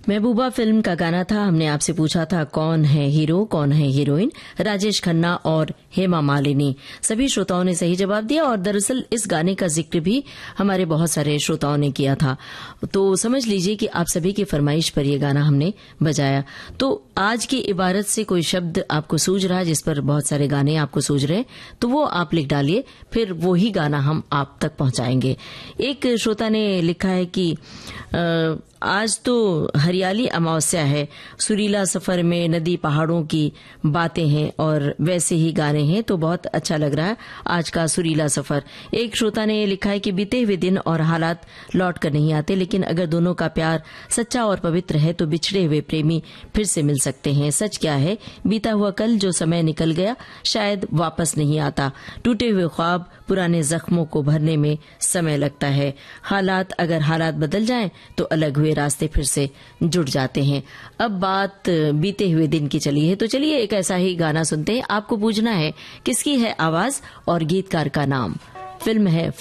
महबूबा film का गाना था। हमने आपसे पूछा था कौन है हीरो कौन है हीरोइन। राजेश खन्ना और हेमा मालिनी। सभी श्रोताओं ने सही जवाब दिया और दरअसल इस गाने का जिक्र भी हमारे बहुत सारे श्रोताओं ने किया था। तो समझ लीजिए कि आप सभी की फरमाइश पर यह गाना हमने बजाया। तो आज की इबारत से कोई शब्द आपको सूझ रहा है जिस पर बहुत सारे गाने आपको सूझ रहे हैं तो वो आप लिख डालिए, फिर वो ही गाना हम आप तक पहुंचाएंगे। एक श्रोता ने लिखा है कि आज तो हरियाली अमावस्या है, सुरीला सफर में नदी पहाड़ों की बातें हैं और वैसे ही गाने हैं, तो बहुत अच्छा लग रहा है आज का सुरीला सफर। एक श्रोता ने लिखा है कि बीते हुए दिन और हालात लौट कर नहीं आते, लेकिन अगर दोनों का प्यार सच्चा और पवित्र है तो बिछड़े हुए प्रेमी फिर से मिल सकते हैं। सच क्या है, बीता हुआ कल जो समय निकल गया शायद वापस नहीं आता। टूटे हुए ख्वाब पुराने जख्मों को भरने में समय लगता है। अगर हालात बदल जाएं तो अलग हुए रास्ते फिर से जुड़ जाते हैं। अब बात बीते हुए दिन की चली है, तो चलिए एक ऐसा ही गाना सुनते हैं। आपको पूछना है किसकी है आवाज और गीतकार का नाम। फिल्म है